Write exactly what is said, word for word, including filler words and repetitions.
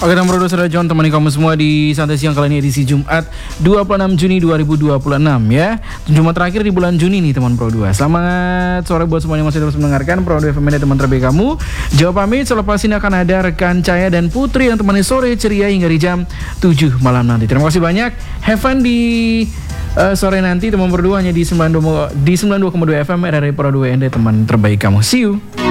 Oke, teman Pro dua sudah John temani kamu semua di Santai Siang kali ini edisi Jumat dua puluh enam Juni dua ribu dua puluh enam ya. Jumat terakhir di bulan Juni nih teman Pro dua. Selamat sore buat semuanya yang masih terus mendengarkan Pro dua F M ini teman terbaik kamu. Jawab pamit, selepas ini akan ada rekan Caya dan Putri yang temani sore ceria hingga di jam tujuh malam nanti. Terima kasih banyak. Have fun di uh, sore nanti teman Pro dua hanya di sembilan puluh dua di sembilan puluh dua koma dua F M R R I Pro dua N D teman terbaik kamu. See you.